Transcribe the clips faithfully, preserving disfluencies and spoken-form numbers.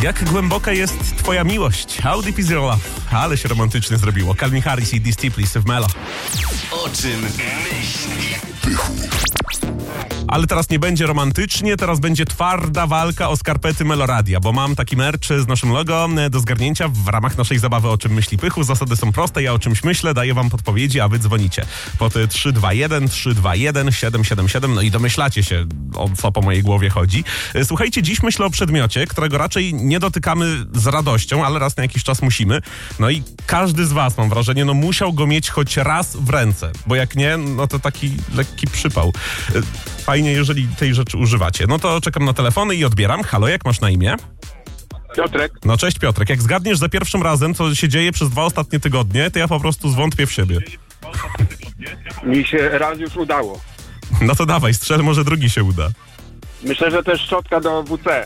Jak głęboka jest twoja miłość? How deep is your love? Ale się romantycznie zrobiło. Calvin Harris i Disty Please w Melo. O czym myśli Pychu. Ale teraz nie będzie romantycznie, teraz będzie twarda walka o skarpety Meloradia, bo mam taki merch z naszym logo do zgarnięcia w ramach naszej zabawy O czym myśli Pychu. Zasady są proste, ja o czymś myślę, daję wam podpowiedzi, a wy dzwonicie pod trzy dwa jeden, trzy dwa jeden, siedem siedem siedem, no i domyślacie się, o co po mojej głowie chodzi. Słuchajcie, dziś myślę o przedmiocie, którego raczej nie dotykamy z radością, ale raz na jakiś czas musimy. No i każdy z was, mam wrażenie, no musiał go mieć choć raz w ręce, bo jak nie, no to taki lekki przypał. Fajnie, jeżeli tej rzeczy używacie. No to czekam na telefony i odbieram. Halo, jak masz na imię? Piotrek. No cześć Piotrek. Jak zgadniesz za pierwszym razem, co się dzieje przez dwa ostatnie tygodnie, to ja po prostu zwątpię w siebie. Mi się raz już udało. No to dawaj, strzel, może drugi się uda. Myślę, że to jest szczotka do W C.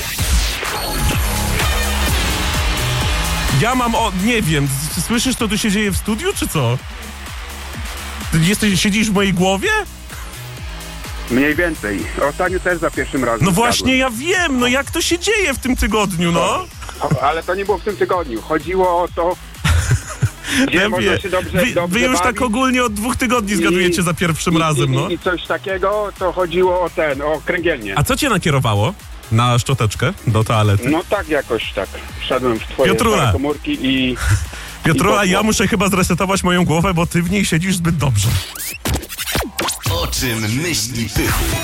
Ja mam o... nie wiem. Słyszysz, co tu się dzieje w studiu, czy co? Ty jesteś, siedzisz w mojej głowie? Mniej więcej. Ostatnio też za pierwszym razem. No właśnie, ja wiem, no jak to się dzieje w tym tygodniu, no? O, ale to nie było w tym tygodniu. Chodziło o to, gdzie Ja można wie. się dobrze, Wy, dobrze wy już bawić. tak ogólnie od dwóch tygodni zgadujecie I- za pierwszym I, razem, i, no. I coś takiego, to chodziło o ten, o kręgielnię. A co cię nakierowało na szczoteczkę do toalety? No tak jakoś tak. Wszedłem w twoje Piotrula. stare komórki i... Piotrula, i ja muszę chyba zresetować moją głowę, bo ty w niej siedzisz zbyt dobrze. O czym myśli Pychu?